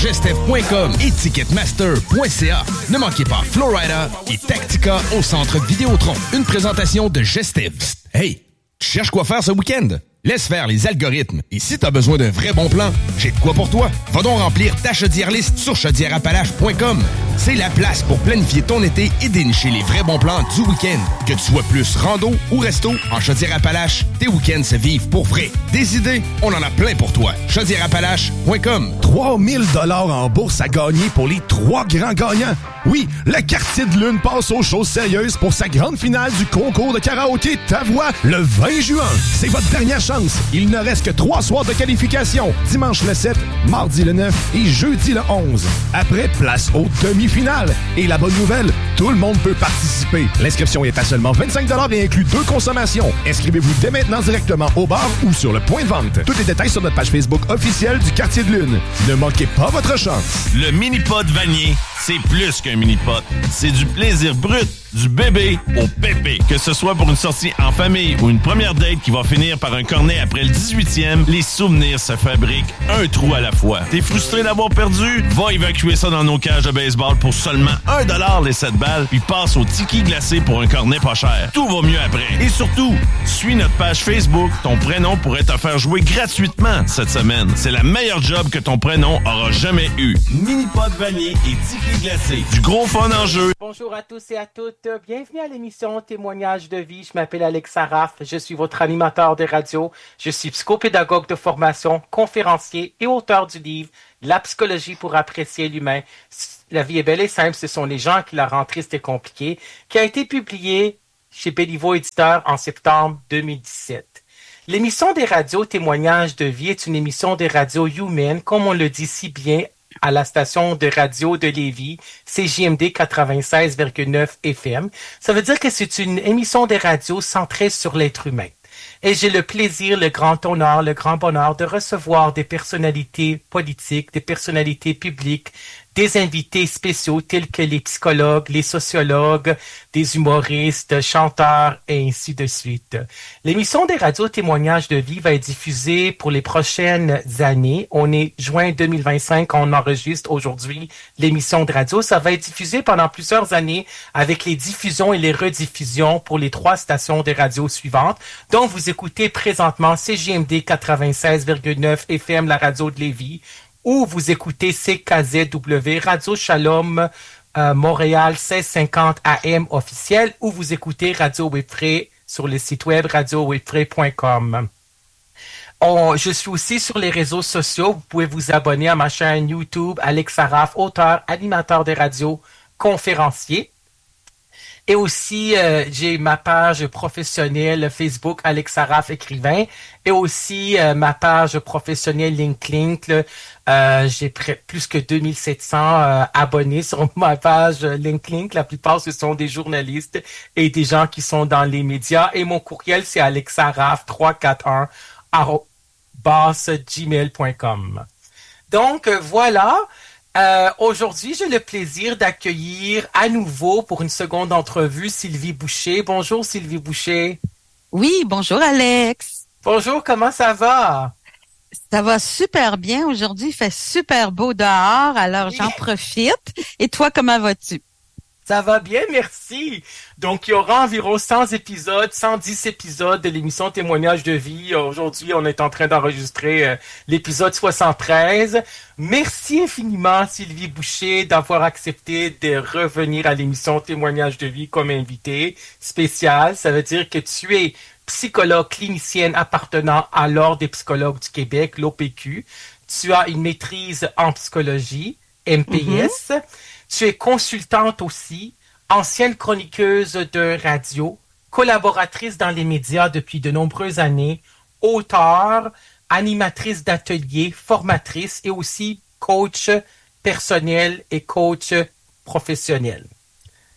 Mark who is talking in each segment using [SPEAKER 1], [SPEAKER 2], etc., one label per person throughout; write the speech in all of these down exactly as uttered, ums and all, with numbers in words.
[SPEAKER 1] gestev point com et ticketmaster point c a. Ne manquez pas Flowrider et Tactica au centre Vidéotron. Une présentation de Gestev. Hey, tu cherches quoi faire ce week-end? Laisse faire les algorithmes. Et si t'as besoin d'un vrai bon plan, j'ai de quoi pour toi. Va donc remplir ta chaudière liste sur chaudière appalaches point com. C'est la place pour planifier ton été et dénicher les vrais bons plans du week-end. Que tu sois plus rando ou resto, en Chaudière-Appalaches, tes week-ends se vivent pour vrai. Des idées, on en a plein pour toi. chaudière appalaches point com.
[SPEAKER 2] trois mille dollars en bourse à gagner pour les trois grands gagnants. Oui, le Quartier de Lune passe aux choses sérieuses pour sa grande finale du concours de karaoké Ta Voix le vingt juin. C'est votre dernière chance. Il ne reste que trois soirs de qualification. Dimanche le sept, mardi le neuf et jeudi le onze. Après, place aux demi-finales. Et la bonne nouvelle, tout le monde peut participer. L'inscription est à seulement vingt-cinq dollars et inclut deux consommations. Inscrivez-vous dès maintenant directement au bar ou sur le point de vente. Tous les détails sur notre page Facebook officielle du Quartier de Lune. Ne manquez pas votre chance.
[SPEAKER 3] Le mini-pod Vanier, c'est plus qu'un mini-pod. C'est du plaisir brut, du bébé au pépé. Que ce soit pour une sortie en famille ou une première date qui va finir par un cornet après le dix-huitième, les souvenirs se fabriquent un trou à la fois. T'es frustré d'avoir perdu? Va évacuer ça dans nos cages de baseball pour seulement un dollar les sept balles, puis passe au tiki glacé pour un cornet pas cher. Tout va mieux après. Et surtout, suis notre page Facebook. Ton prénom pourrait te faire jouer gratuitement cette semaine. C'est la meilleure job que ton prénom aura jamais eu. Mini-pod Vanier et tiki glacé. Du gros fun en jeu.
[SPEAKER 4] Bonjour à tous et à toutes. Bienvenue à l'émission Témoignages de vie. Je m'appelle Alex Araf. Je suis votre animateur de radio. Je suis psychopédagogue de formation, conférencier et auteur du livre La psychologie pour apprécier l'humain. La vie est belle et simple, ce sont les gens qui la rendent triste et compliquée, qui a été publié chez Béliveau Éditeur en septembre deux mille dix-sept. L'émission des radios Témoignages de vie est une émission des radios humaines, comme on le dit si bien à la station de radio de Lévis, C J M D quatre-vingt-seize virgule neuf F M. Ça veut dire que c'est une émission de radio centrée sur l'être humain. Et j'ai le plaisir, le grand honneur, le grand bonheur de recevoir des personnalités politiques, des personnalités publiques, des invités spéciaux tels que les psychologues, les sociologues, des humoristes, chanteurs et ainsi de suite. L'émission des radios Témoignages de vie va être diffusée pour les prochaines années. On est juin deux mille vingt-cinq, on enregistre aujourd'hui l'émission de radio. Ça va être diffusé pendant plusieurs années avec les diffusions et les rediffusions pour les trois stations de radio suivantes, dont vous écoutez présentement C J M D quatre-vingt-seize virgule neuf F M, la radio de Lévis, ou vous écoutez C K Z W, Radio Shalom euh, Montréal seize cinquante A M officiel, ou vous écoutez Radio Webfree sur le site web radio webfree point com. On, je suis aussi sur les réseaux sociaux. Vous pouvez vous abonner à ma chaîne YouTube, Alex Araf, auteur, animateur de radio, conférencier. Et aussi, euh, j'ai ma page professionnelle Facebook, Alex Araf, écrivain. Et aussi, euh, ma page professionnelle LinkedIn. Euh, j'ai près, plus que deux mille sept cents euh, abonnés sur ma page LinkedIn. La plupart, ce sont des journalistes et des gens qui sont dans les médias. Et mon courriel, c'est alexaraf trois cent quarante et un arobase gmail point com. Donc, euh, voilà. Euh, aujourd'hui, j'ai le plaisir d'accueillir à nouveau pour une seconde entrevue Sylvie Boucher. Bonjour Sylvie Boucher.
[SPEAKER 5] Oui, bonjour Alex.
[SPEAKER 4] Bonjour, comment ça va?
[SPEAKER 5] Ça va super bien. Aujourd'hui, il fait super beau dehors, alors j'en profite. Et toi, comment vas-tu?
[SPEAKER 4] Ça va bien, merci. Donc, il y aura environ cent épisodes, cent dix épisodes de l'émission Témoignages de vie. Aujourd'hui, on est en train d'enregistrer euh, l'épisode soixante-treize. Merci infiniment, Sylvie Boucher, d'avoir accepté de revenir à l'émission Témoignages de vie comme invitée spéciale. Ça veut dire que tu es psychologue clinicienne appartenant à l'Ordre des psychologues du Québec, l'O P Q. Tu as une maîtrise en psychologie, M P S. Mm-hmm. Tu es consultante aussi, ancienne chroniqueuse de radio, collaboratrice dans les médias depuis de nombreuses années, auteure, animatrice d'ateliers, formatrice et aussi coach personnel et coach professionnel.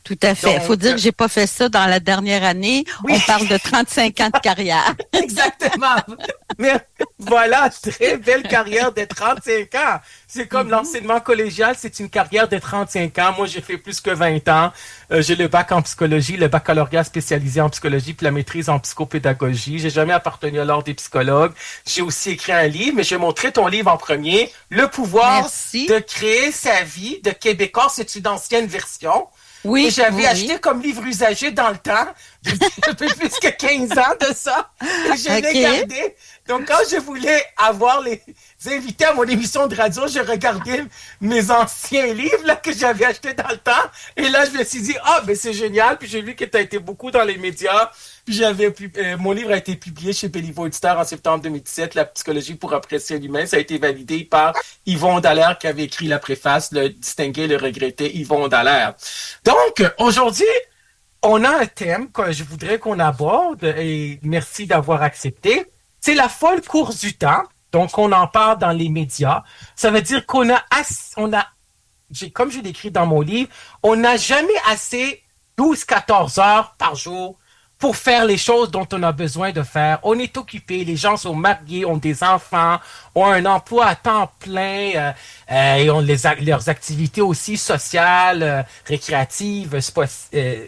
[SPEAKER 5] Tout à fait. Il faut dire
[SPEAKER 4] euh,
[SPEAKER 5] que j'ai pas fait ça dans la dernière année.
[SPEAKER 4] Oui.
[SPEAKER 5] On parle de trente-cinq ans de carrière.
[SPEAKER 4] Exactement. Mais voilà, très belle carrière de trente-cinq ans. C'est comme mm-hmm. l'enseignement collégial, c'est une carrière de trente-cinq ans. Moi, j'ai fait plus que vingt ans. Euh, j'ai le bac en psychologie, le baccalauréat spécialisé en psychologie, puis la maîtrise en psychopédagogie. J'ai jamais appartenu à l'ordre des psychologues. J'ai aussi écrit un livre, mais je vais montrer ton livre en premier. Le pouvoir
[SPEAKER 5] Merci.
[SPEAKER 4] de créer sa vie de Québécois. C'est une ancienne version.
[SPEAKER 5] Oui,
[SPEAKER 4] que j'avais
[SPEAKER 5] oui.
[SPEAKER 4] acheté comme livre usagé dans le temps. J'ai un peu plus que quinze ans de ça. Et je
[SPEAKER 5] okay.
[SPEAKER 4] l'ai gardé. Donc, quand je voulais avoir les invités à mon émission de radio, je regardais mes anciens livres là, que j'avais achetés dans le temps. Et là, je me suis dit, ah, ben c'est génial. Puis j'ai vu que tu as été beaucoup dans les médias. Puis j'avais euh, mon livre a été publié chez Béliveau Éditeur en septembre deux mille dix-sept, La psychologie pour apprécier l'humain. Ça a été validé par Yvon Dallaire qui avait écrit la préface, le distingué, le regretté Yvon Dallaire. Donc, aujourd'hui, on a un thème que je voudrais qu'on aborde et merci d'avoir accepté. C'est la folle course du temps. Donc, on en parle dans les médias. Ça veut dire qu'on a, assez, on a, j'ai, comme je l'écris dans mon livre, on n'a jamais assez douze à quatorze heures par jour pour faire les choses dont on a besoin de faire. On est occupé, les gens sont mariés, ont des enfants, ont un emploi à temps plein euh, euh, et ont les, leurs activités aussi sociales, euh, récréatives, euh,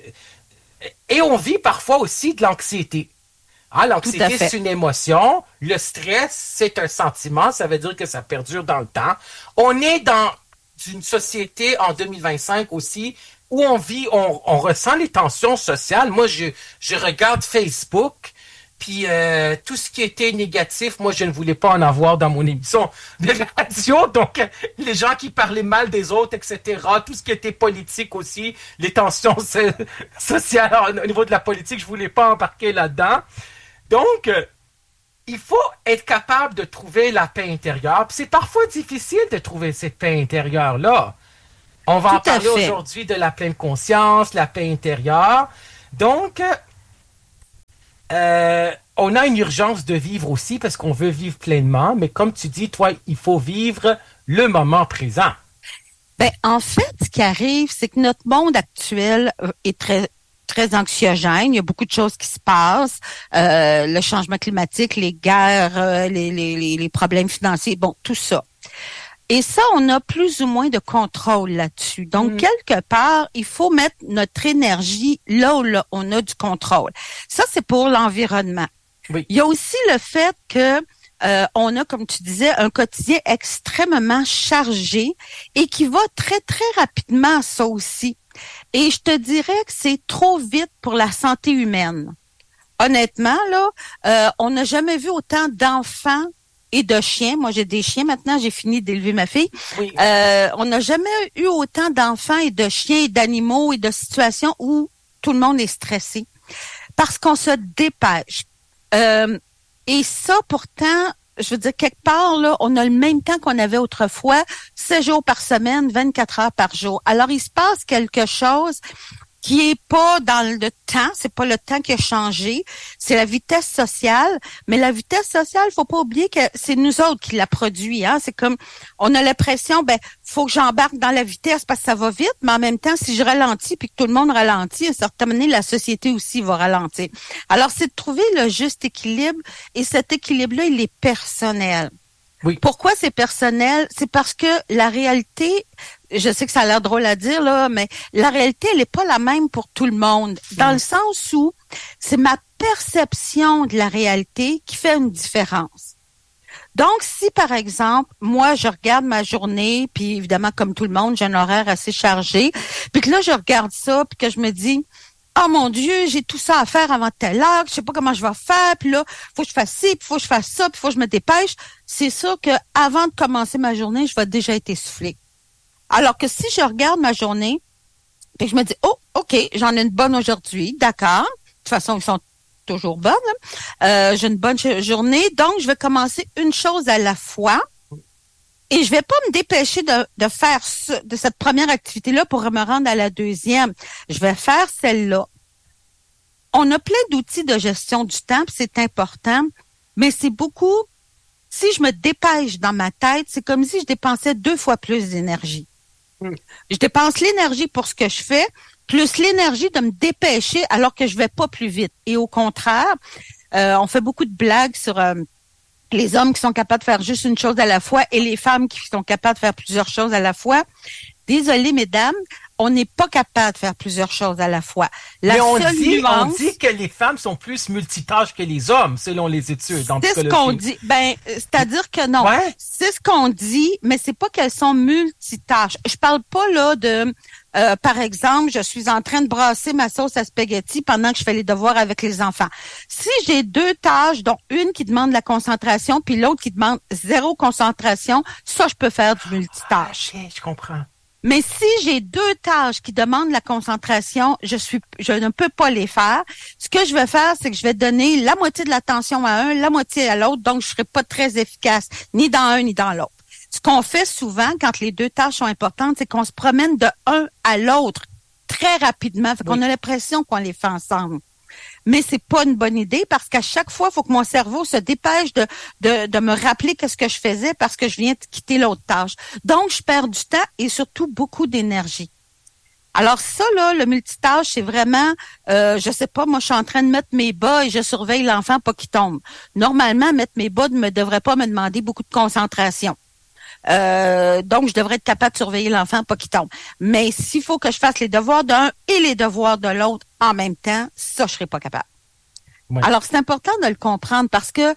[SPEAKER 4] et on vit parfois aussi de l'anxiété. Ah, l'anxiété, c'est une émotion. Le stress, c'est un sentiment. Ça veut dire que ça perdure dans le temps. On est dans une société en deux mille vingt-cinq aussi où on vit, on, on ressent les tensions sociales. Moi, je, je regarde Facebook, puis euh, tout ce qui était négatif, moi, je ne voulais pas en avoir dans mon émission de radio. Donc, les gens qui parlaient mal des autres, et cetera, tout ce qui était politique aussi, les tensions sociales au niveau de la politique, je voulais pas embarquer là-dedans. Donc, euh, il faut être capable de trouver la paix intérieure. Puis c'est parfois difficile de trouver cette paix intérieure-là. On va
[SPEAKER 5] Tout
[SPEAKER 4] en parler aujourd'hui de la pleine conscience, la paix intérieure. Donc, euh, on a une urgence de vivre aussi parce qu'on veut vivre pleinement. Mais comme tu dis, toi, il faut vivre le moment présent.
[SPEAKER 5] Ben, en fait, ce qui arrive, c'est que notre monde actuel est très très anxiogène. Il y a beaucoup de choses qui se passent. Euh, le changement climatique, les guerres, euh, les, les, les problèmes financiers, bon, tout ça. Et ça, on a plus ou moins de contrôle là-dessus. Donc, mmh. quelque part, il faut mettre notre énergie là où là, on a du contrôle. Ça, c'est pour l'environnement. Oui. Il y a aussi le fait que euh, on a, comme tu disais, un quotidien extrêmement chargé et qui va très, très rapidement, ça aussi. Et je te dirais que c'est trop vite pour la santé humaine. Honnêtement, là, euh, on n'a jamais vu autant d'enfants et de chiens. Moi, j'ai des chiens maintenant, j'ai fini d'élever ma fille. Oui. Euh, on n'a jamais eu autant d'enfants et de chiens et d'animaux et de situations où tout le monde est stressé. Parce qu'on se dépêche. Euh, et ça, pourtant, je veux dire, quelque part, là, on a le même temps qu'on avait autrefois, sept jours par semaine, vingt-quatre heures par jour. Alors, il se passe quelque chose qui est pas dans le temps, c'est pas le temps qui a changé, c'est la vitesse sociale, mais la vitesse sociale, faut pas oublier que c'est nous autres qui la produit, hein, c'est comme, on a l'impression, ben, faut que j'embarque dans la vitesse parce que ça va vite, mais en même temps, si je ralentis puis que tout le monde ralentit, à un certain moment donné, la société aussi va ralentir. Alors, c'est de trouver le juste équilibre, et cet équilibre-là, il est personnel. Oui. Pourquoi c'est personnel? C'est parce que la réalité, je sais que ça a l'air drôle à dire, là, mais la réalité, elle n'est pas la même pour tout le monde. Dans mmh. le sens où c'est ma perception de la réalité qui fait une différence. Donc, si, par exemple, moi, je regarde ma journée, puis évidemment, comme tout le monde, j'ai un horaire assez chargé, puis que là, je regarde ça, puis que je me dis, oh mon Dieu, j'ai tout ça à faire avant telle heure, je sais pas comment je vais faire, puis là, faut que je fasse ci, puis faut que je fasse ça, puis faut que je me dépêche. C'est sûr que avant de commencer ma journée, je vais déjà être essoufflée. Alors que si je regarde ma journée, puis je me dis, oh, OK, j'en ai une bonne aujourd'hui, d'accord. De toute façon, ils sont toujours bonnes. Euh, j'ai une bonne journée, donc je vais commencer une chose à la fois. Et je vais pas me dépêcher de, de faire ce, de cette première activité-là pour me rendre à la deuxième. Je vais faire celle-là. On a plein d'outils de gestion du temps, puis c'est important, mais c'est beaucoup, si je me dépêche dans ma tête, c'est comme si je dépensais deux fois plus d'énergie. Mm. Je dépense l'énergie pour ce que je fais, plus l'énergie de me dépêcher alors que je vais pas plus vite. Et au contraire, euh, on fait beaucoup de blagues sur euh, les hommes qui sont capables de faire juste une chose à la fois et les femmes qui sont capables de faire plusieurs choses à la fois. Désolée, mesdames, on n'est pas capable de faire plusieurs choses à la fois. La
[SPEAKER 4] Mais on
[SPEAKER 5] seule
[SPEAKER 4] dit,
[SPEAKER 5] nuance,
[SPEAKER 4] on dit que les femmes sont plus multitâches que les hommes, selon les études.
[SPEAKER 5] C'est ce qu'on dit. Ben, c'est-à-dire que non.
[SPEAKER 4] Ouais.
[SPEAKER 5] C'est ce qu'on dit, mais c'est pas qu'elles sont multitâches. Je parle pas là de, euh, par exemple, je suis en train de brasser ma sauce à spaghetti pendant que je fais les devoirs avec les enfants. Si j'ai deux tâches, dont une qui demande la concentration, puis l'autre qui demande zéro concentration, ça, je peux faire du multitâche.
[SPEAKER 4] Ah, je comprends.
[SPEAKER 5] Mais si j'ai deux tâches qui demandent la concentration, je suis, je ne peux pas les faire. Ce que je vais faire, c'est que je vais donner la moitié de l'attention à un, la moitié à l'autre, donc je serai pas très efficace, ni dans un ni dans l'autre. Ce qu'on fait souvent quand les deux tâches sont importantes, c'est qu'on se promène de un à l'autre très rapidement. Fait qu'on
[SPEAKER 4] Oui.
[SPEAKER 5] a l'impression qu'on les fait ensemble. Mais c'est pas une bonne idée parce qu'à chaque fois, il faut que mon cerveau se dépêche de, de, de me rappeler qu'est-ce que je faisais parce que je viens de quitter l'autre tâche. Donc, je perds du temps et surtout beaucoup d'énergie. Alors ça, là, le multitâche, c'est vraiment, euh, je sais pas, moi, je suis en train de mettre mes bas et je surveille l'enfant pas qu'il tombe. Normalement, mettre mes bas ne me devrait pas me demander beaucoup de concentration. Euh, donc, je devrais être capable de surveiller l'enfant, pas qu'il tombe. Mais s'il faut que je fasse les devoirs d'un et les devoirs de l'autre en même temps, ça, je serai pas capable.
[SPEAKER 4] Ouais.
[SPEAKER 5] Alors, c'est important de le comprendre parce que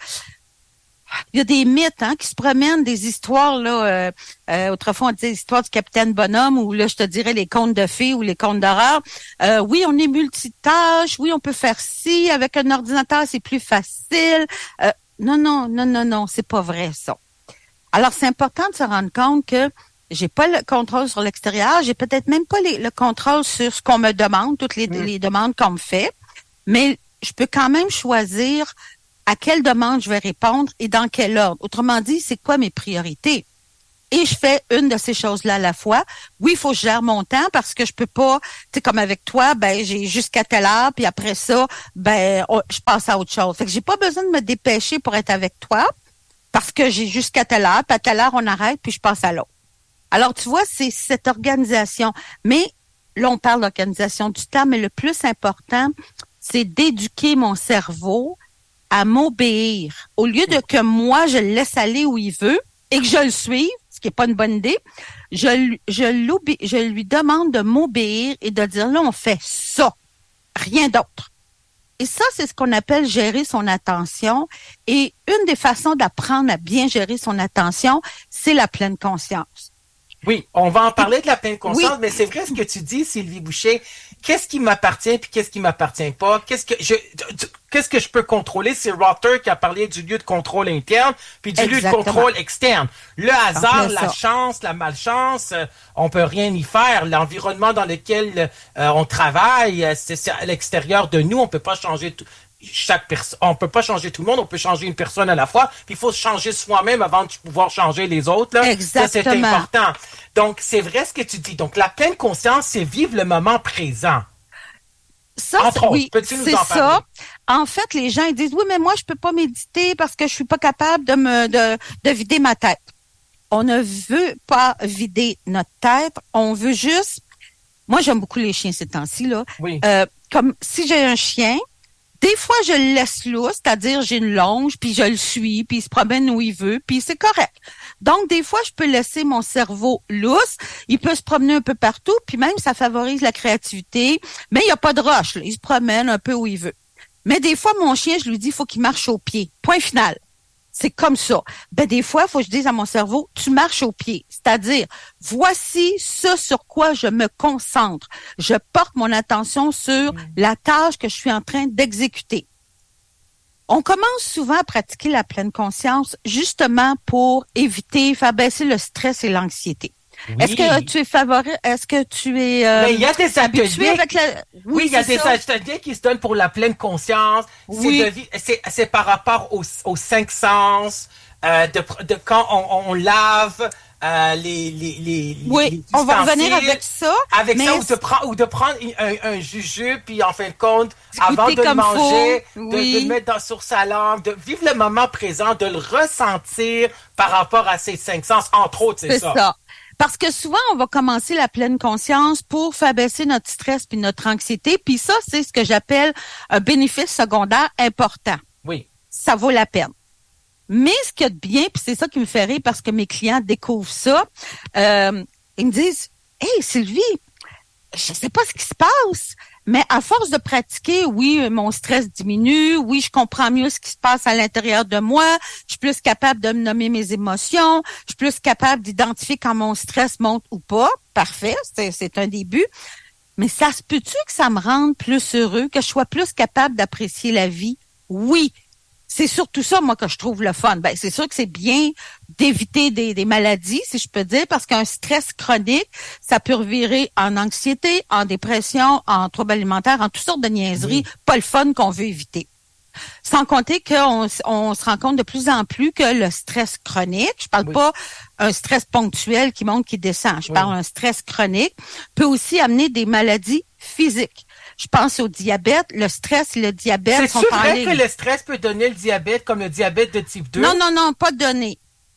[SPEAKER 5] il y a des mythes hein, qui se promènent, des histoires, là. Euh, euh, autrefois, on disait l'histoire du capitaine Bonhomme ou là, je te dirais les contes de fées ou les contes d'horreur. Euh, oui, on est multitâche. Oui, on peut faire ci. Avec un ordinateur, c'est plus facile. Euh, non, non, non, non, non, c'est pas vrai, ça. Alors, c'est important de se rendre compte que j'ai pas le contrôle sur l'extérieur, j'ai peut-être même pas les, le contrôle sur ce qu'on me demande, toutes les, mmh. les demandes qu'on me fait, mais je peux quand même choisir à quelle demande je vais répondre et dans quel ordre. Autrement dit, c'est quoi mes priorités? Et je fais une de ces choses-là à la fois. Oui, il faut que je gère mon temps parce que je peux pas, tu sais, comme avec toi, ben j'ai jusqu'à telle heure, puis après ça, ben on, je passe à autre chose. Fait que j'ai pas besoin de me dépêcher pour être avec toi. Parce que j'ai jusqu'à telle heure, puis à telle heure, on arrête, puis je passe à l'autre. Alors, tu vois, c'est cette organisation. Mais là, on parle d'organisation du temps, mais le plus important, c'est d'éduquer mon cerveau à m'obéir. Au lieu de que moi, je le laisse aller où il veut et que je le suive, ce qui n'est pas une bonne idée, je, je, l'obé- je lui demande de m'obéir et de dire, là, on fait ça, rien d'autre. Et ça, c'est ce qu'on appelle gérer son attention. Et une des façons d'apprendre à bien gérer son attention, c'est la pleine conscience.
[SPEAKER 4] Oui, on va en parler de la pleine conscience,
[SPEAKER 5] Oui.
[SPEAKER 4] mais c'est vrai ce que tu dis, Sylvie Boucher. Qu'est-ce qui m'appartient puis qu'est-ce qui m'appartient pas? Qu'est-ce que je, qu'est-ce que je peux contrôler? C'est Rother qui a parlé du lieu de contrôle interne puis du
[SPEAKER 5] Exactement.
[SPEAKER 4] lieu de contrôle externe. Le hasard,
[SPEAKER 5] plein
[SPEAKER 4] la
[SPEAKER 5] ça.
[SPEAKER 4] chance, la malchance, euh, on peut rien y faire. L'environnement dans lequel euh, on travaille, euh, c'est, c'est à l'extérieur de nous. On peut pas changer tout. Chaque personne, on peut pas changer tout le monde, on peut changer une personne à la fois, puis il faut se changer soi-même avant de pouvoir changer les autres, là.
[SPEAKER 5] Exactement.
[SPEAKER 4] Ça, c'est important. Donc, c'est vrai ce que tu dis. Donc, la pleine conscience, c'est vivre le moment présent.
[SPEAKER 5] Ça,
[SPEAKER 4] Entre
[SPEAKER 5] c'est,
[SPEAKER 4] autres,
[SPEAKER 5] oui,
[SPEAKER 4] peux-tu nous
[SPEAKER 5] c'est
[SPEAKER 4] en parler?
[SPEAKER 5] ça. En fait, les gens ils disent, oui, mais moi, je peux pas méditer parce que je suis pas capable de me de, de vider ma tête. On ne veut pas vider notre tête, on veut juste... Moi, j'aime beaucoup les chiens ces temps-ci, là.
[SPEAKER 4] Oui.
[SPEAKER 5] Euh, comme si j'ai un chien, des fois, je le laisse lousse, c'est-à-dire j'ai une longe, puis je le suis, puis il se promène où il veut, puis c'est correct. Donc, des fois, je peux laisser mon cerveau lousse, il peut se promener un peu partout, puis même, ça favorise la créativité, mais il n'y a pas de roche, là. Il se promène un peu où il veut. Mais des fois, mon chien, je lui dis, il faut qu'il marche au pied. Point final. C'est comme ça. Ben, des fois, il faut que je dise à mon cerveau, tu marches au pied. C'est-à-dire, voici ce sur quoi je me concentre. Je porte mon attention sur mmh. la tâche que je suis en train d'exécuter. On commence souvent à pratiquer la pleine conscience justement pour éviter, faire baisser le stress et l'anxiété.
[SPEAKER 4] Oui.
[SPEAKER 5] Est-ce que tu es favorable? Est-ce que tu es euh,
[SPEAKER 4] Mais il y a des ateliers.
[SPEAKER 5] avec la...
[SPEAKER 4] Oui, oui il y a des
[SPEAKER 5] ça.
[SPEAKER 4] ateliers qui se donnent pour la pleine conscience.
[SPEAKER 5] Oui.
[SPEAKER 4] C'est, de, c'est, c'est par rapport aux, aux cinq sens, euh, de, de quand on, on lave euh, les, les, les,
[SPEAKER 5] oui,
[SPEAKER 4] les
[SPEAKER 5] on va revenir avec ça.
[SPEAKER 4] Avec
[SPEAKER 5] mais
[SPEAKER 4] ça, ou de, prendre, ou de prendre un, un jujube, puis en fin de compte,
[SPEAKER 5] Écoutez
[SPEAKER 4] avant de le manger,
[SPEAKER 5] faut.
[SPEAKER 4] de,
[SPEAKER 5] Oui.
[SPEAKER 4] de le mettre dans, sur sa langue, de vivre le moment présent, de le ressentir par rapport à ces cinq sens, entre autres, c'est,
[SPEAKER 5] c'est
[SPEAKER 4] ça.
[SPEAKER 5] ça. Parce que souvent, on va commencer la pleine conscience pour faire baisser notre stress puis notre anxiété. Puis ça, c'est ce que j'appelle un bénéfice secondaire important.
[SPEAKER 4] Oui.
[SPEAKER 5] Ça vaut la peine. Mais ce qu'il y a de bien, puis c'est ça qui me fait rire parce que mes clients découvrent ça, euh, ils me disent « Hey, Sylvie, je sais pas ce qui se passe, mais à force de pratiquer, oui, mon stress diminue, oui, je comprends mieux ce qui se passe à l'intérieur de moi, je suis plus capable de me nommer mes émotions, je suis plus capable d'identifier quand mon stress monte ou pas. Parfait, c'est, c'est un début. Mais ça se peut-tu que ça me rende plus heureux, que je sois plus capable d'apprécier la vie? Oui. C'est surtout ça, moi, que je trouve le fun. Ben, c'est sûr que c'est bien d'éviter des, des maladies, si je peux dire, parce qu'un stress chronique, ça peut revirer en anxiété, en dépression, en troubles alimentaires, en toutes sortes de niaiseries, oui. Pas le fun qu'on veut éviter. Sans compter qu'on on se rend compte de plus en plus que le stress chronique, je parle oui. pas un stress ponctuel qui monte, qui descend, je oui. parle un stress chronique, peut aussi amener des maladies physiquiques. Je pense au diabète, le stress et le diabète
[SPEAKER 4] C'est
[SPEAKER 5] sont
[SPEAKER 4] sûr vrai que le stress peut donner le diabète comme le diabète de type deux?
[SPEAKER 5] Non, non, non, pas donné.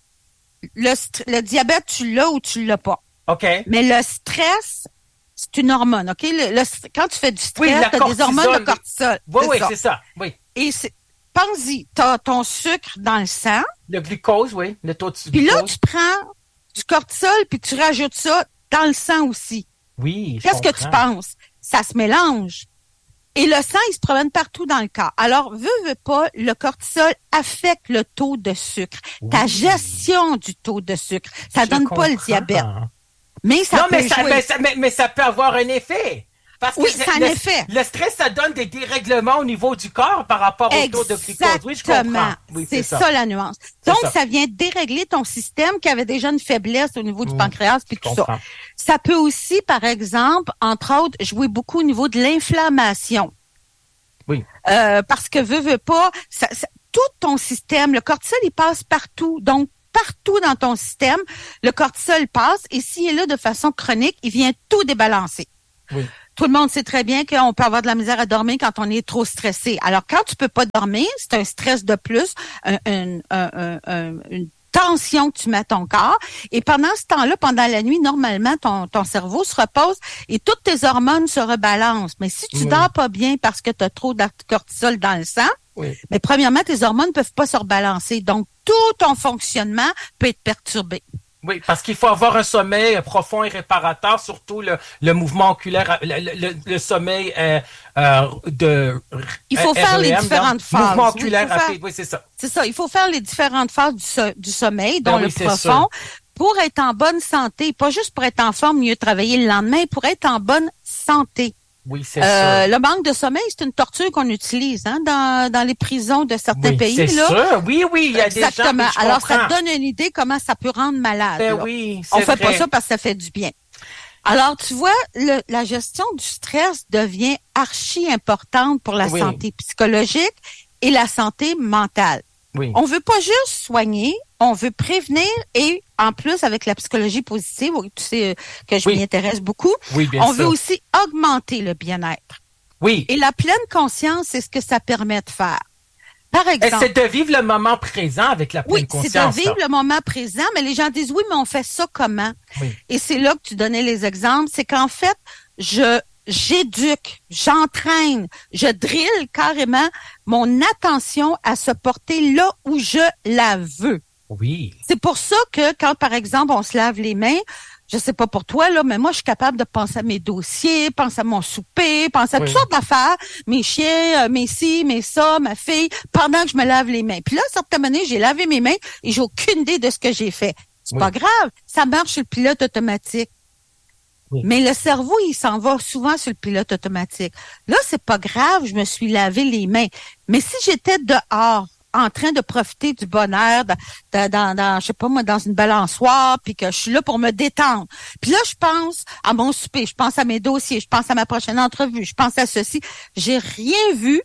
[SPEAKER 5] Le, st- le diabète, tu l'as ou tu l'as pas.
[SPEAKER 4] OK.
[SPEAKER 5] Mais le stress, c'est une hormone, OK? Le, le, quand tu fais du stress,
[SPEAKER 4] oui,
[SPEAKER 5] tu as des hormones de cortisol.
[SPEAKER 4] Oui,
[SPEAKER 5] c'est
[SPEAKER 4] oui,
[SPEAKER 5] ça.
[SPEAKER 4] c'est ça. Oui.
[SPEAKER 5] Et c'est, pense-y, tu as ton sucre dans le sang.
[SPEAKER 4] Le glucose, oui, le taux de glucose.
[SPEAKER 5] Puis là, tu prends du cortisol puis tu rajoutes ça dans le sang aussi.
[SPEAKER 4] Oui, je
[SPEAKER 5] Qu'est-ce
[SPEAKER 4] comprends.
[SPEAKER 5] que tu penses? Ça se mélange. Et le sang, il se promène partout dans le corps. Alors, veux, veux pas, le cortisol affecte le taux de sucre. Oui. Ta gestion du taux de sucre. Ça Je donne comprends. Pas le diabète. Mais ça
[SPEAKER 4] non,
[SPEAKER 5] peut
[SPEAKER 4] mais ça,
[SPEAKER 5] jouer.
[SPEAKER 4] mais, ça, mais, mais ça peut avoir un effet. Parce
[SPEAKER 5] oui,
[SPEAKER 4] que
[SPEAKER 5] ça a un
[SPEAKER 4] le,
[SPEAKER 5] effet.
[SPEAKER 4] Le stress, ça donne des dérèglements au niveau du corps par rapport au taux de glucose. Oui, je comprends. Oui,
[SPEAKER 5] c'est, c'est ça. ça la nuance.
[SPEAKER 4] C'est
[SPEAKER 5] Donc,
[SPEAKER 4] ça.
[SPEAKER 5] ça vient dérégler ton système qui avait déjà une faiblesse au niveau du
[SPEAKER 4] mmh,
[SPEAKER 5] pancréas puis tout comprends. Ça. Ça peut aussi, par exemple, entre autres, jouer beaucoup au niveau de l'inflammation.
[SPEAKER 4] Oui.
[SPEAKER 5] Euh, parce que veux, veux pas, ça, ça, tout ton système, le cortisol, il passe partout. Donc, partout dans ton système, le cortisol passe et s'il est là de façon chronique, il vient tout débalancer.
[SPEAKER 4] Oui.
[SPEAKER 5] Tout le monde sait très bien qu'on peut avoir de la misère à dormir quand on est trop stressé. Alors, quand tu peux pas dormir, c'est un stress de plus, un, un, un, un, une tension que tu mets à ton corps. Et pendant ce temps-là, pendant la nuit, normalement, ton, ton cerveau se repose et toutes tes hormones se rebalancent. Mais si tu oui. dors pas bien parce que tu as trop de cortisol dans le sang,
[SPEAKER 4] oui.
[SPEAKER 5] mais premièrement, tes hormones peuvent pas se rebalancer. Donc, tout ton fonctionnement peut être perturbé.
[SPEAKER 4] Oui, parce qu'il faut avoir un sommeil profond et réparateur, surtout le, le mouvement oculaire, le, le, le sommeil euh, euh, de
[SPEAKER 5] Il faut
[SPEAKER 4] R E M,
[SPEAKER 5] faire les différentes
[SPEAKER 4] donc,
[SPEAKER 5] phases.
[SPEAKER 4] Mouvement oculaire
[SPEAKER 5] oui,
[SPEAKER 4] rapide,
[SPEAKER 5] faire,
[SPEAKER 4] oui, c'est ça.
[SPEAKER 5] C'est ça, il faut faire les différentes phases du, so, du sommeil, dont
[SPEAKER 4] ben oui,
[SPEAKER 5] le profond,
[SPEAKER 4] sûr.
[SPEAKER 5] pour être en bonne santé, pas juste pour être en forme, mieux travailler le lendemain, pour être en bonne santé.
[SPEAKER 4] Oui, c'est
[SPEAKER 5] euh,
[SPEAKER 4] ça.
[SPEAKER 5] Le manque de sommeil, c'est une torture qu'on utilise hein, dans, dans les prisons de certains
[SPEAKER 4] oui,
[SPEAKER 5] pays.
[SPEAKER 4] C'est
[SPEAKER 5] là.
[SPEAKER 4] sûr. Oui, oui, il y a
[SPEAKER 5] Exactement.
[SPEAKER 4] des gens que je
[SPEAKER 5] Alors,
[SPEAKER 4] comprends.
[SPEAKER 5] ça te donne une idée comment ça peut rendre malade.
[SPEAKER 4] Ben
[SPEAKER 5] là.
[SPEAKER 4] oui, c'est
[SPEAKER 5] On fait
[SPEAKER 4] vrai.
[SPEAKER 5] pas ça parce que ça fait du bien. Alors, tu vois, le, la gestion du stress devient archi importante pour la
[SPEAKER 4] oui.
[SPEAKER 5] santé psychologique et la santé mentale.
[SPEAKER 4] Oui.
[SPEAKER 5] On veut pas juste soigner, on veut prévenir et en plus avec la psychologie positive, tu sais que je
[SPEAKER 4] oui.
[SPEAKER 5] m'y intéresse beaucoup,
[SPEAKER 4] oui, bien
[SPEAKER 5] on
[SPEAKER 4] sûr.
[SPEAKER 5] veut aussi augmenter le bien-être.
[SPEAKER 4] Oui.
[SPEAKER 5] Et la pleine conscience, c'est ce que ça permet de faire. Par exemple,
[SPEAKER 4] c'est de vivre le moment présent avec la pleine
[SPEAKER 5] oui,
[SPEAKER 4] conscience.
[SPEAKER 5] c'est de vivre
[SPEAKER 4] ça.
[SPEAKER 5] le moment présent, mais les gens disent oui, mais on fait ça comment?
[SPEAKER 4] Oui.
[SPEAKER 5] Et c'est là que tu donnais les exemples, c'est qu'en fait, je j'éduque, j'entraîne, je drille carrément mon attention à se porter là où je la veux.
[SPEAKER 4] Oui.
[SPEAKER 5] C'est pour ça que quand, par exemple, on se lave les mains, je sais pas pour toi, là, mais moi, je suis capable de penser à mes dossiers, penser à mon souper, penser à
[SPEAKER 4] oui.
[SPEAKER 5] toutes sortes d'affaires, mes chiens, mes ci, mes ça, ma fille, pendant que je me lave les mains. Puis là, à certaines années, j'ai lavé mes mains et j'ai aucune idée de ce que j'ai fait. C'est
[SPEAKER 4] oui.
[SPEAKER 5] pas grave, ça marche sur le pilote automatique. Oui. Mais le cerveau, il s'en va souvent sur le pilote automatique. Là, c'est pas grave, je me suis lavé les mains. Mais si j'étais dehors, en train de profiter du bonheur, dans, dans, dans, je sais pas moi, dans une balançoire, puis que je suis là pour me détendre. Puis là, je pense à mon souper, je pense à mes dossiers, je pense à ma prochaine entrevue, je pense à ceci. J'ai rien vu,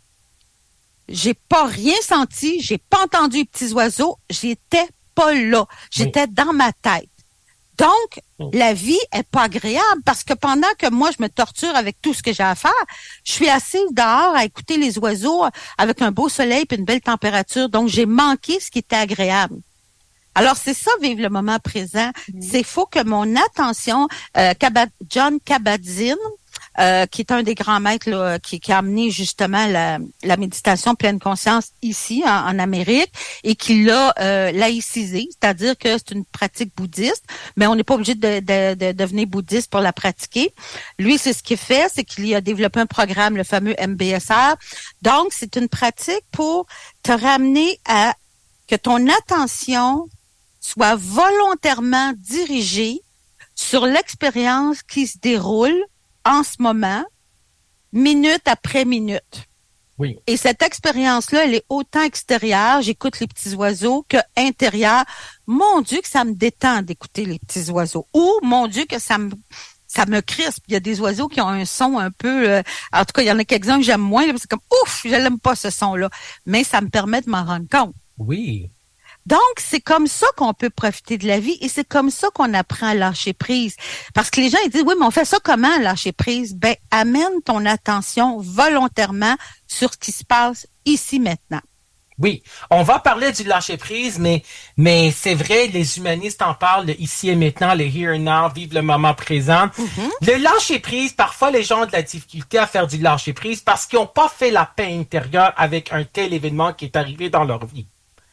[SPEAKER 5] j'ai pas rien senti, j'ai pas entendu les petits oiseaux, j'étais pas là, j'étais oui. dans ma tête. Donc, oui. la vie est pas agréable parce que pendant que moi, je me torture avec tout ce que j'ai à faire, je suis assise dehors à écouter les oiseaux avec un beau soleil et une belle température. Donc, j'ai manqué ce qui était agréable. Alors, c'est ça, vivre le moment présent. Mm. C'est faut que mon attention, euh, Kabat- John Kabat-Zinn, Euh, qui est un des grands maîtres là, qui, qui a amené justement la, la méditation pleine conscience ici en, en Amérique et qui l'a euh, laïcisé, c'est-à-dire que c'est une pratique bouddhiste, mais on n'est pas obligé de, de, de devenir bouddhiste pour la pratiquer. Lui, c'est ce qu'il fait, c'est qu'il a développé un programme, le fameux M B S R. Donc, c'est une pratique pour te ramener à que ton attention soit volontairement dirigée sur l'expérience qui se déroule en ce moment, minute après minute.
[SPEAKER 4] Oui.
[SPEAKER 5] Et cette expérience-là, elle est autant extérieure, j'écoute les petits oiseaux, que intérieure. Mon Dieu, que ça me détend d'écouter les petits oiseaux. Ou, mon Dieu, que ça me ça me crispe. Il y a des oiseaux qui ont un son un peu... Euh, en tout cas, il y en a quelques-uns que j'aime moins. Là, c'est comme, ouf, je l'aime pas ce son-là. Mais ça me permet de m'en rendre compte.
[SPEAKER 4] Oui.
[SPEAKER 5] Donc, c'est comme ça qu'on peut profiter de la vie et c'est comme ça qu'on apprend à lâcher prise. Parce que les gens, ils disent, oui, mais on fait ça comment, lâcher prise? Ben, amène ton attention volontairement sur ce qui se passe ici, maintenant.
[SPEAKER 4] Oui, on va parler du lâcher-prise, mais, mais c'est vrai, les humanistes en parlent, le ici et maintenant, le here and now, vivre le moment présent. Mm-hmm. Le lâcher-prise, parfois, les gens ont de la difficulté à faire du lâcher-prise parce qu'ils n'ont pas fait la paix intérieure avec un tel événement qui est arrivé dans leur vie.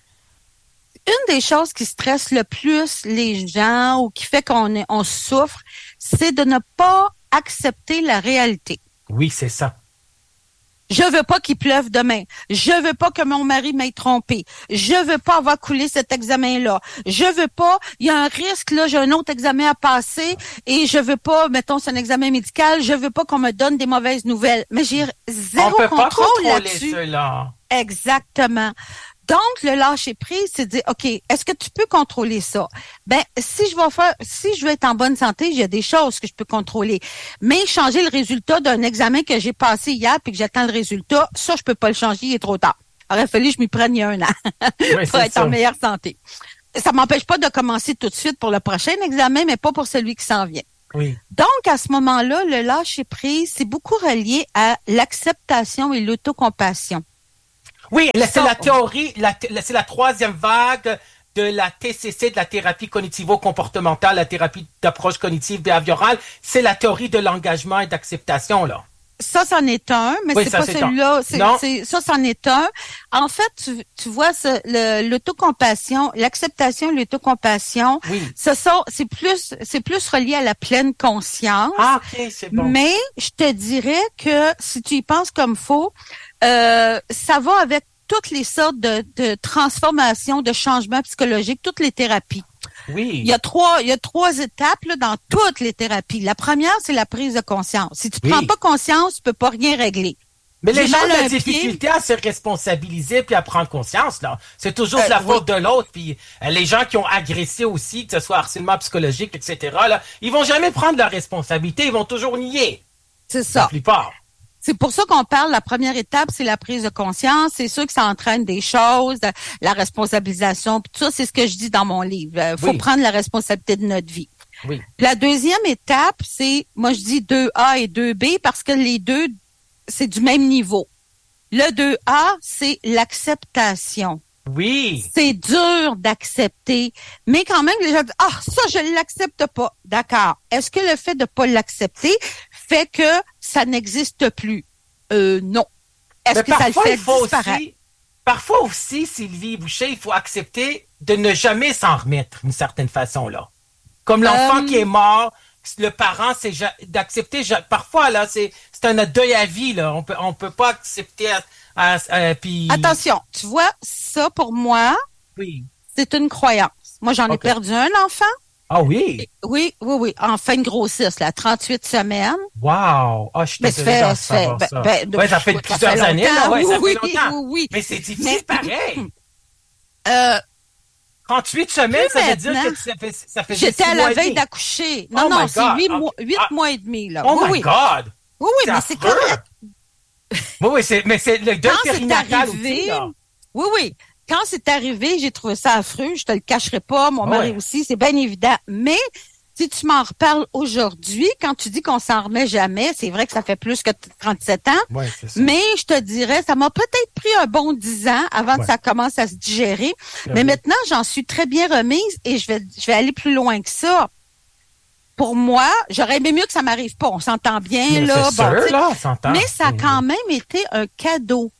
[SPEAKER 5] Une des choses qui stresse le plus les gens ou qui fait qu'on est, on souffre, c'est de ne pas accepter la réalité.
[SPEAKER 4] Oui, c'est ça.
[SPEAKER 5] Je veux pas qu'il pleuve demain. Je veux pas que mon mari m'ait trompé. Je veux pas avoir coulé cet examen-là. Je veux pas, il y a un risque, là, j'ai un autre examen à passer et je veux pas, mettons, c'est un examen médical, je veux pas qu'on me donne des mauvaises nouvelles. Mais j'ai zéro
[SPEAKER 4] On peut
[SPEAKER 5] contrôle
[SPEAKER 4] pas contrôler
[SPEAKER 5] là-dessus.
[SPEAKER 4] Cela.
[SPEAKER 5] Exactement. Donc, le lâcher prise, c'est de dire, OK, est-ce que tu peux contrôler ça? Ben, si je vais faire, si je veux être en bonne santé, il y a des choses que je peux contrôler. Mais changer le résultat d'un examen que j'ai passé hier puis que j'attends le résultat, ça, je peux pas le changer, il est trop tard. Il aurait fallu que je m'y prenne il y a un an
[SPEAKER 4] oui,
[SPEAKER 5] pour être
[SPEAKER 4] ça.
[SPEAKER 5] en meilleure santé. Ça m'empêche pas de commencer tout de suite pour le prochain examen, mais pas pour celui qui s'en vient.
[SPEAKER 4] Oui.
[SPEAKER 5] Donc, à ce moment-là, le lâcher prise, c'est beaucoup relié à l'acceptation et l'autocompassion.
[SPEAKER 4] Oui, c'est la théorie, la, c'est la troisième vague de la T C C, de la thérapie cognitivo-comportementale, la thérapie d'approche cognitive behaviorale. C'est la théorie de l'engagement et d'acceptation, là.
[SPEAKER 5] Ça, c'en est un, mais
[SPEAKER 4] oui,
[SPEAKER 5] c'est
[SPEAKER 4] ça,
[SPEAKER 5] pas
[SPEAKER 4] c'est
[SPEAKER 5] celui-là. C'est,
[SPEAKER 4] non.
[SPEAKER 5] c'est, ça, c'en est un. En fait, tu, tu vois, ce, le, l'autocompassion, l'acceptation, l'autocompassion,
[SPEAKER 4] oui.
[SPEAKER 5] ce sont, c'est plus, c'est plus relié à la pleine conscience.
[SPEAKER 4] Ah, ok, c'est bon.
[SPEAKER 5] Mais je te dirais que si tu y penses comme faut, euh, ça va avec toutes les sortes de, de transformations, de changements psychologiques, toutes les thérapies.
[SPEAKER 4] Oui.
[SPEAKER 5] Il y a trois, il y a trois étapes là, dans toutes les thérapies. La première, c'est la prise de conscience. Si tu
[SPEAKER 4] oui.
[SPEAKER 5] prends pas conscience, tu peux pas rien régler.
[SPEAKER 4] Mais les
[SPEAKER 5] J'ai
[SPEAKER 4] gens ont
[SPEAKER 5] mal à
[SPEAKER 4] la
[SPEAKER 5] un
[SPEAKER 4] difficulté
[SPEAKER 5] pied.
[SPEAKER 4] à se responsabiliser puis à prendre conscience, là. C'est toujours
[SPEAKER 5] Euh,
[SPEAKER 4] la
[SPEAKER 5] oui.
[SPEAKER 4] faute de l'autre. Puis euh, les gens qui ont agressé aussi, que ce soit harcèlement psychologique, et cetera, là, ils vont jamais prendre leur responsabilité. Ils vont toujours nier.
[SPEAKER 5] C'est
[SPEAKER 4] La
[SPEAKER 5] ça.
[SPEAKER 4] plupart.
[SPEAKER 5] C'est pour ça qu'on parle, la première étape, c'est la prise de conscience. C'est sûr que ça entraîne des choses, de- la responsabilisation. Puis tout ça, c'est ce que je dis dans mon livre. Il faut
[SPEAKER 4] Oui.
[SPEAKER 5] prendre la responsabilité de notre vie.
[SPEAKER 4] Oui.
[SPEAKER 5] La deuxième étape, c'est, moi je dis deux A et deux B parce que les deux, c'est du même niveau. Le deux A, c'est l'acceptation.
[SPEAKER 4] Oui.
[SPEAKER 5] C'est dur d'accepter, mais quand même, les gens disent, ah, ça, je l'accepte pas. D'accord. Est-ce que le fait de pas l'accepter fait que ça n'existe plus? Euh, non. Est-ce
[SPEAKER 4] Mais
[SPEAKER 5] que ça le
[SPEAKER 4] parfois,
[SPEAKER 5] fait
[SPEAKER 4] il faut
[SPEAKER 5] disparaître?
[SPEAKER 4] aussi, parfois aussi, Sylvie Boucher, il faut accepter de ne jamais s'en remettre d'une certaine façon, là. Comme l'enfant
[SPEAKER 5] Euh,
[SPEAKER 4] qui est mort, le parent, c'est ja- d'accepter, ja- parfois, là, c'est, c'est un deuil à vie, là. On peut, on peut pas accepter, à, à- à- puis...
[SPEAKER 5] Attention, tu vois, ça, pour moi,
[SPEAKER 4] Oui.
[SPEAKER 5] c'est une croyance. Moi, j'en ai
[SPEAKER 4] Ok.
[SPEAKER 5] perdu un enfant.
[SPEAKER 4] Ah oui?
[SPEAKER 5] Oui, oui, oui. En fin de grossesse, là, trente-huit semaines.
[SPEAKER 4] Wow! Ah, je suis
[SPEAKER 5] Mais ça
[SPEAKER 4] désolé
[SPEAKER 5] fait,
[SPEAKER 4] d'en
[SPEAKER 5] ça fait,
[SPEAKER 4] savoir
[SPEAKER 5] ben,
[SPEAKER 4] ça.
[SPEAKER 5] ben,
[SPEAKER 4] Ouais, ça fait
[SPEAKER 5] ça
[SPEAKER 4] plusieurs
[SPEAKER 5] fait
[SPEAKER 4] années, là.
[SPEAKER 5] longtemps.
[SPEAKER 4] Ouais, ça
[SPEAKER 5] oui,
[SPEAKER 4] fait longtemps.
[SPEAKER 5] oui, oui.
[SPEAKER 4] Mais c'est difficile
[SPEAKER 5] Mais-
[SPEAKER 4] pareil.
[SPEAKER 5] Euh,
[SPEAKER 4] trente-huit semaines, ça veut dire
[SPEAKER 5] maintenant.
[SPEAKER 4] que ça fait, ça fait
[SPEAKER 5] J'étais à la veille d'accoucher. Non,
[SPEAKER 4] Oh
[SPEAKER 5] non,
[SPEAKER 4] my
[SPEAKER 5] c'est
[SPEAKER 4] God.
[SPEAKER 5] huit
[SPEAKER 4] Ah,
[SPEAKER 5] mois, huit
[SPEAKER 4] ah.
[SPEAKER 5] mois et demi, là.
[SPEAKER 4] Oh
[SPEAKER 5] oui,
[SPEAKER 4] my
[SPEAKER 5] oui.
[SPEAKER 4] God!
[SPEAKER 5] Oui, oui, mais c'est
[SPEAKER 4] affreux.
[SPEAKER 5] correct.
[SPEAKER 4] Oui, oui, c'est, mais c'est le deuil
[SPEAKER 5] Quand c'est
[SPEAKER 4] périnatal
[SPEAKER 5] arrivé,
[SPEAKER 4] aussi, là.
[SPEAKER 5] oui, oui. Quand c'est arrivé, j'ai trouvé ça affreux. Je te le cacherai pas. Mon
[SPEAKER 4] Ouais.
[SPEAKER 5] mari aussi, c'est bien évident. Mais si tu m'en reparles aujourd'hui, quand tu dis qu'on s'en remet jamais, c'est vrai que ça fait plus que trente-sept ans.
[SPEAKER 4] Ouais, c'est ça.
[SPEAKER 5] Mais je te dirais, ça m'a peut-être pris un bon dix ans avant
[SPEAKER 4] Ouais.
[SPEAKER 5] que ça commence à se digérer.
[SPEAKER 4] Ouais.
[SPEAKER 5] Mais maintenant, j'en suis très bien remise et je vais, je vais aller plus loin que ça. Pour moi, j'aurais aimé mieux que ça m'arrive pas. On s'entend bien,
[SPEAKER 4] Mais
[SPEAKER 5] là.
[SPEAKER 4] c'est
[SPEAKER 5] Bon,
[SPEAKER 4] sûr,
[SPEAKER 5] tu sais,
[SPEAKER 4] là, on s'entend.
[SPEAKER 5] mais ça a quand même été un cadeau.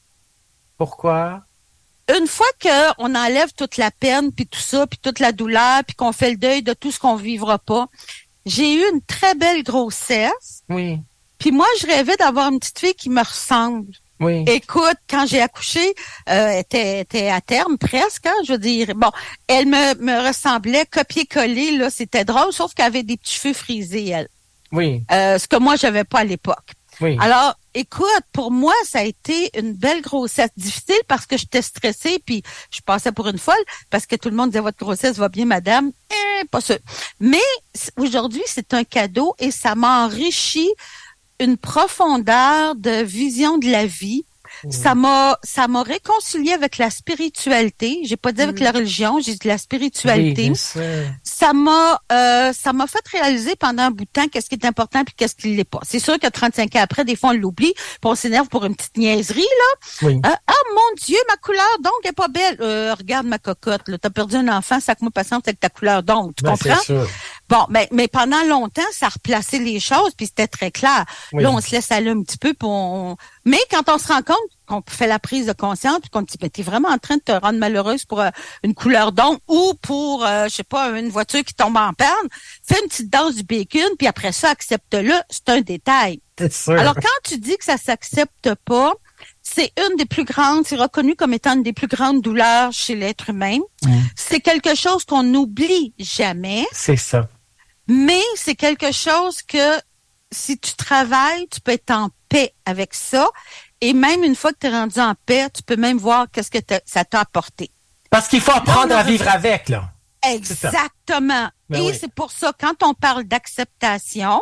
[SPEAKER 4] Pourquoi?
[SPEAKER 5] Une fois qu'on enlève toute la peine, puis tout ça, puis toute la douleur, puis qu'on fait le deuil de tout ce qu'on vivra pas, j'ai eu une très belle grossesse.
[SPEAKER 4] Oui,
[SPEAKER 5] Puis moi, je rêvais d'avoir une petite fille qui me ressemble.
[SPEAKER 4] oui.
[SPEAKER 5] Écoute, quand j'ai accouché, euh, elle était, était à terme presque, hein, je veux dire. Bon, elle me, me ressemblait copier-coller, là, c'était drôle, sauf qu'elle avait des petits cheveux frisés, elle.
[SPEAKER 4] Oui,
[SPEAKER 5] Euh, ce que moi, j'avais pas à l'époque.
[SPEAKER 4] oui.
[SPEAKER 5] Alors, écoute, pour moi, ça a été une belle grossesse. Difficile parce que j'étais stressée, puis je passais pour une folle, parce que tout le monde disait, votre grossesse va bien, madame. Eh, pas sûr. Mais c- aujourd'hui, c'est un cadeau et ça m'a enrichi une profondeur de vision de la vie. Ça m'a, ça m'a réconcilié avec la spiritualité. J'ai pas dit avec la religion, j'ai dit la
[SPEAKER 4] Oui,
[SPEAKER 5] spiritualité.
[SPEAKER 4] bien sûr.
[SPEAKER 5] Ça m'a, euh, ça m'a fait réaliser pendant un bout de temps qu'est-ce qui est important puis qu'est-ce qui l'est pas. C'est sûr que trente-cinq ans après, des fois on l'oublie, puis on s'énerve pour une petite niaiserie là.
[SPEAKER 4] Oui.
[SPEAKER 5] Euh, ah mon Dieu, ma couleur donc est pas belle. Euh, regarde ma cocotte, là, t'as perdu un enfant, sac-moi patience avec ta couleur donc. Tu
[SPEAKER 4] Ben,
[SPEAKER 5] comprends?
[SPEAKER 4] c'est sûr.
[SPEAKER 5] Bon, mais, mais pendant longtemps, ça replaçait les choses, puis c'était très clair.
[SPEAKER 4] Oui.
[SPEAKER 5] Là, on se laisse aller un petit peu, puis on... Mais quand on se rend compte qu'on fait la prise de conscience, puis qu'on dit, ben, t'es vraiment en train de te rendre malheureuse pour euh, une couleur d'ongle ou pour, euh, je sais pas, une voiture qui tombe en panne, fais une petite dose du bacon, puis après ça, accepte-le. C'est un détail.
[SPEAKER 4] C'est sûr.
[SPEAKER 5] Alors, quand tu dis que ça s'accepte pas, c'est une des plus grandes, c'est reconnu comme étant une des plus grandes douleurs chez l'être humain.
[SPEAKER 4] Mm.
[SPEAKER 5] C'est quelque chose qu'on n'oublie jamais.
[SPEAKER 4] C'est ça.
[SPEAKER 5] Mais c'est quelque chose que si tu travailles, tu peux être en paix avec ça. Et même une fois que tu es rendu en paix, tu peux même voir qu'est-ce que t'as- ça t'a apporté.
[SPEAKER 4] Parce qu'il faut apprendre
[SPEAKER 5] Non, non,
[SPEAKER 4] à vivre avec, là. ça.
[SPEAKER 5] Exactement.
[SPEAKER 4] Ben
[SPEAKER 5] Et
[SPEAKER 4] oui.
[SPEAKER 5] c'est pour ça, quand on parle d'acceptation,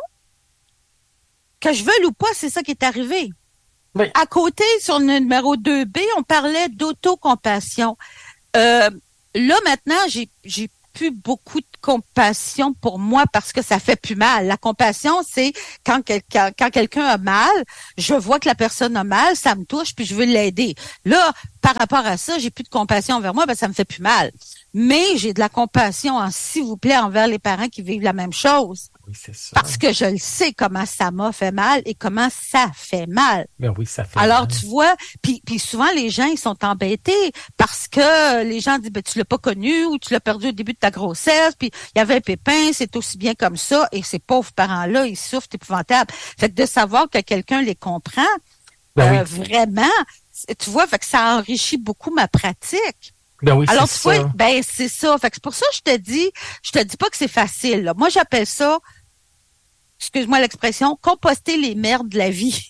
[SPEAKER 5] que je veuille ou pas, c'est ça qui est arrivé.
[SPEAKER 4] Oui.
[SPEAKER 5] À côté, sur le numéro deux B, on parlait d'autocompassion. Euh, là, maintenant, j'ai, j'ai plus beaucoup de compassion pour moi parce que ça fait plus mal. La compassion, c'est quand quelqu'un, quand quelqu'un a mal, je vois que la personne a mal, ça me touche, puis je veux l'aider. Là, par rapport à ça, j'ai plus de compassion envers moi, ben ça me fait plus mal. Mais j'ai de la compassion, en, s'il vous plaît, envers les parents qui vivent la même chose.
[SPEAKER 4] Oui, c'est ça.
[SPEAKER 5] Parce que je le sais comment ça m'a fait mal et comment ça fait mal.
[SPEAKER 4] Ben oui, ça fait
[SPEAKER 5] Alors,
[SPEAKER 4] mal.
[SPEAKER 5] tu vois, puis puis souvent, les gens, ils sont embêtés parce que les gens disent, ben, tu l'as pas connu ou tu l'as perdu au début de ta grossesse, puis il y avait un pépin, c'est aussi bien comme ça, et ces pauvres parents-là, ils souffrent épouvantable. Fait que de savoir que quelqu'un les comprend,
[SPEAKER 4] Ben
[SPEAKER 5] euh,
[SPEAKER 4] oui.
[SPEAKER 5] vraiment, c'est- tu vois, fait que ça enrichit beaucoup ma pratique.
[SPEAKER 4] Ben oui,
[SPEAKER 5] Alors,
[SPEAKER 4] c'est
[SPEAKER 5] tu vois,
[SPEAKER 4] ça.
[SPEAKER 5] ben, c'est ça. Fait que c'est pour ça que je te dis, je te dis pas que c'est facile, là. Moi, j'appelle ça, excuse-moi l'expression, composter les merdes de la vie.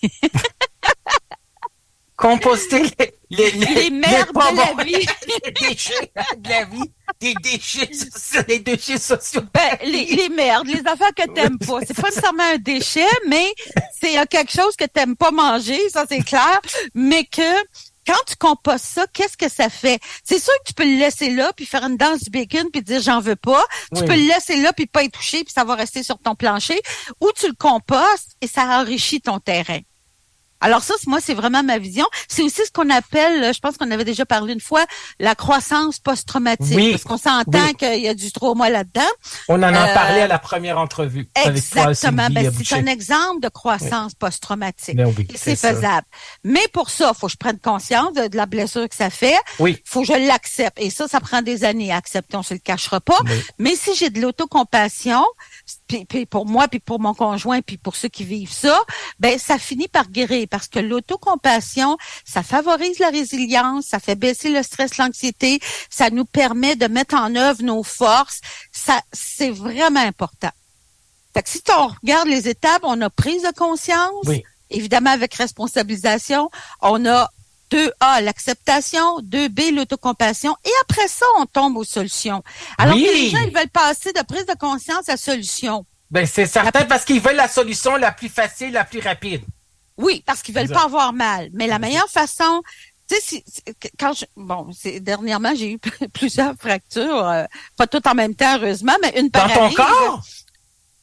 [SPEAKER 4] Composter les, les, les,
[SPEAKER 5] Les merdes
[SPEAKER 4] pas
[SPEAKER 5] de la
[SPEAKER 4] bons-
[SPEAKER 5] vie.
[SPEAKER 4] les déchets de la vie. Des déchets sociaux. Des déchets sociaux.
[SPEAKER 5] Ben, les, les merdes, les affaires que t'aimes pas. C'est pas nécessairement un déchet, mais c'est euh, quelque chose que t'aimes pas manger, ça c'est clair. Mais que quand tu compostes ça, qu'est-ce que ça fait? C'est sûr que tu peux le laisser là, puis faire une danse du bacon, puis dire j'en veux pas. Tu
[SPEAKER 4] Oui.
[SPEAKER 5] peux le laisser là, puis pas y toucher, puis ça va rester sur ton plancher. Ou tu le compostes et ça enrichit ton terrain. Alors ça, c'est- moi, c'est vraiment ma vision. C'est aussi ce qu'on appelle, je pense qu'on avait déjà parlé une fois, la croissance post-traumatique.
[SPEAKER 4] Oui.
[SPEAKER 5] Parce qu'on s'entend
[SPEAKER 4] Oui.
[SPEAKER 5] qu'il y a du trauma là-dedans.
[SPEAKER 4] On en a
[SPEAKER 5] Euh,
[SPEAKER 4] parlé à la première entrevue. avec toi,
[SPEAKER 5] Exactement.
[SPEAKER 4] Sylvie
[SPEAKER 5] Ben,
[SPEAKER 4] Boucher.
[SPEAKER 5] c'est un exemple de croissance post-traumatique.
[SPEAKER 4] Ben oui,
[SPEAKER 5] Et
[SPEAKER 4] c'est
[SPEAKER 5] c'est
[SPEAKER 4] ça.
[SPEAKER 5] faisable. Mais pour ça, il faut que je prenne conscience de, de la blessure que ça fait.
[SPEAKER 4] Oui.
[SPEAKER 5] faut que je l'accepte. Et ça, ça prend des années à accepter. On se le cachera pas.
[SPEAKER 4] Oui.
[SPEAKER 5] Mais si j'ai de l'autocompassion, puis, puis pour moi, puis pour mon conjoint, puis pour ceux qui vivent ça, ben ça finit par guérir. Parce que l'autocompassion, ça favorise la résilience, ça fait baisser le stress, l'anxiété, ça nous permet de mettre en œuvre nos forces. Ça, c'est vraiment important. Fait que si on regarde les étapes, on a prise de conscience,
[SPEAKER 4] Oui.
[SPEAKER 5] évidemment avec responsabilisation, on a deux A, l'acceptation, deux B, l'autocompassion, et après ça, on tombe aux solutions. Alors
[SPEAKER 4] Oui.
[SPEAKER 5] que les gens, ils veulent passer de prise de conscience à solution.
[SPEAKER 4] Ben, c'est certain parce qu'ils veulent la solution la plus facile, la plus rapide.
[SPEAKER 5] Oui, parce qu'ils veulent
[SPEAKER 4] Exact.
[SPEAKER 5] pas avoir mal. Mais la meilleure façon, tu sais, si- si- quand je, bon, c'est, dernièrement, j'ai eu plusieurs fractures, euh, pas toutes en même temps, heureusement, mais une par
[SPEAKER 4] Dans ton
[SPEAKER 5] année.
[SPEAKER 4] corps?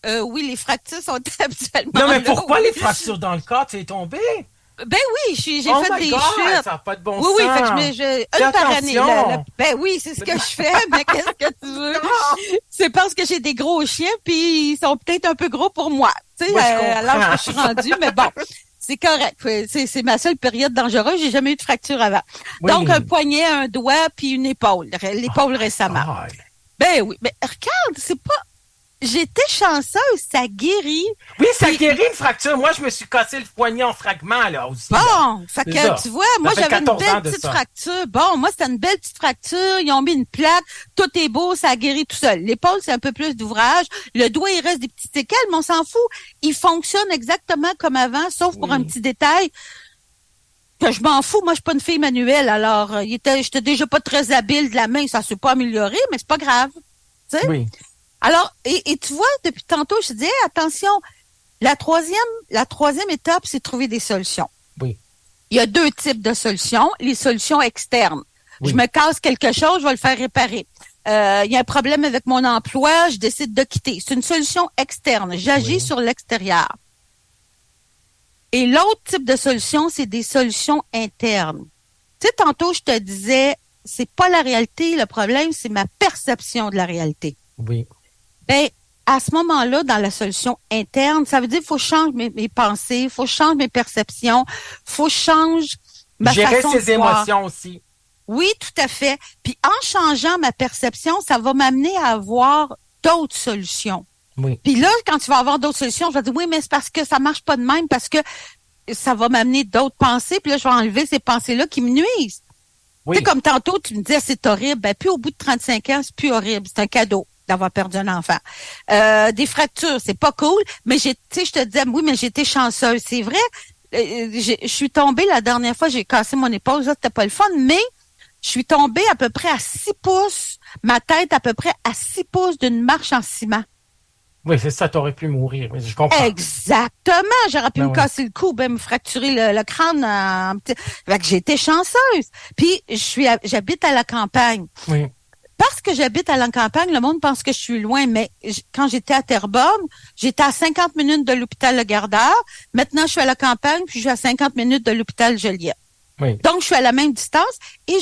[SPEAKER 5] Euh, oui, les fractures sont absolument
[SPEAKER 4] Non, mais
[SPEAKER 5] là,
[SPEAKER 4] pourquoi
[SPEAKER 5] oui.
[SPEAKER 4] les fractures dans le corps? Tu es tombé?
[SPEAKER 5] Ben oui, je suis- j'ai
[SPEAKER 4] Oh
[SPEAKER 5] fait
[SPEAKER 4] my
[SPEAKER 5] des
[SPEAKER 4] God,
[SPEAKER 5] chutes.
[SPEAKER 4] ça n'a pas de bon
[SPEAKER 5] oui,
[SPEAKER 4] sens.
[SPEAKER 5] oui, fait que je, mets- je,
[SPEAKER 4] Fais
[SPEAKER 5] une par année.
[SPEAKER 4] attention.
[SPEAKER 5] Là, là. Ben oui, c'est ce que je fais, mais qu'est-ce que tu veux? C'est parce que j'ai des gros chiens, puis ils sont peut-être un peu gros pour moi. Tu sais,
[SPEAKER 4] Oui, je
[SPEAKER 5] euh, à l'âge
[SPEAKER 4] comprends.
[SPEAKER 5] que je suis rendue, mais bon. C'est correct. C'est, c'est ma seule période dangereuse. J'ai jamais eu de fracture avant.
[SPEAKER 4] Oui.
[SPEAKER 5] Donc, un poignet, un doigt, puis une épaule. L'épaule récemment.
[SPEAKER 4] Ah,
[SPEAKER 5] Ben oui. Mais regarde, c'est pas... J'étais chanceuse, ça guérit.
[SPEAKER 4] oui, ça
[SPEAKER 5] Puis-
[SPEAKER 4] guérit une fracture. Moi, je me suis cassé le poignet en fragments, là, aussi. là.
[SPEAKER 5] Bon, fait
[SPEAKER 4] C'est
[SPEAKER 5] que
[SPEAKER 4] ça.
[SPEAKER 5] tu vois,
[SPEAKER 4] Ça
[SPEAKER 5] moi
[SPEAKER 4] fait
[SPEAKER 5] j'avais une
[SPEAKER 4] quatorze ans
[SPEAKER 5] belle
[SPEAKER 4] de
[SPEAKER 5] petite
[SPEAKER 4] ça.
[SPEAKER 5] fracture. Bon, moi c'était une belle petite fracture, ils ont mis une plaque, tout est beau, ça a guéri tout seul. L'épaule, c'est un peu plus d'ouvrage. Le doigt, il reste des petites séquelles, mais on s'en fout. Il fonctionne exactement comme avant, sauf pour
[SPEAKER 4] Oui.
[SPEAKER 5] un petit détail. Que je m'en fous, moi je suis pas une fille manuelle, alors euh, il était, j'étais déjà pas très habile de la main, ça s'est pas amélioré, mais c'est pas grave. Tu sais?
[SPEAKER 4] Oui.
[SPEAKER 5] Alors, et, et tu vois, depuis tantôt, je te dis, hey, attention, la troisième, la troisième étape, c'est de trouver des solutions.
[SPEAKER 4] Oui.
[SPEAKER 5] Il y a deux types de solutions. Les solutions externes.
[SPEAKER 4] Oui.
[SPEAKER 5] Je me casse quelque chose, je vais le faire réparer. Euh, il y a un problème avec mon emploi, je décide de quitter. C'est une solution externe. J'agis
[SPEAKER 4] Oui.
[SPEAKER 5] sur l'extérieur. Et l'autre type de solution, c'est des solutions internes. Tu sais, tantôt, je te disais, c'est pas la réalité, le problème, c'est ma perception de la réalité.
[SPEAKER 4] Oui.
[SPEAKER 5] Ben, à ce moment-là, dans la solution interne, ça veut dire qu'il faut changer mes, mes pensées, il faut changer mes perceptions, faut changer ma
[SPEAKER 4] Gérer
[SPEAKER 5] façon de
[SPEAKER 4] ses
[SPEAKER 5] voir.
[SPEAKER 4] émotions aussi.
[SPEAKER 5] Oui, tout à fait. Puis en changeant ma perception, ça va m'amener à avoir d'autres solutions.
[SPEAKER 4] Oui.
[SPEAKER 5] Puis là, quand tu vas avoir d'autres solutions, je vais dire oui, mais c'est parce que ça marche pas de même, parce que ça va m'amener d'autres pensées, puis là, je vais enlever ces pensées-là qui me nuisent.
[SPEAKER 4] Oui.
[SPEAKER 5] Tu sais, comme tantôt, tu me disais, c'est horrible. Ben, puis au bout de trente-cinq ans, c'est plus horrible. C'est un cadeau d'avoir perdu un enfant. Euh, des fractures, c'est pas cool, mais j'ai, tu sais, je te disais, oui, mais j'étais chanceuse. C'est vrai, euh, j'ai- je suis tombée la dernière fois, j'ai cassé mon épaule, ça, c'était pas le fun, mais je suis tombée à peu près à six pouces, ma tête à peu près à six pouces d'une marche en ciment.
[SPEAKER 4] Oui, c'est ça, t'aurais pu mourir. Mais je comprends.
[SPEAKER 5] Exactement. J'aurais pu
[SPEAKER 4] Ben
[SPEAKER 5] me
[SPEAKER 4] ouais.
[SPEAKER 5] casser le cou, ben me fracturer le, le crâne. En petit... Fait que j'ai été chanceuse. Puis je suis, à- j'habite à la campagne.
[SPEAKER 4] Oui.
[SPEAKER 5] Parce que j'habite à la campagne, le monde pense que je suis loin, mais j- quand j'étais à Terrebonne, j'étais à cinquante minutes de l'hôpital Le Gardeur. Maintenant, je suis à la campagne, puis je suis à cinquante minutes de l'hôpital Joliette.
[SPEAKER 4] Oui.
[SPEAKER 5] Donc, je suis à la même distance et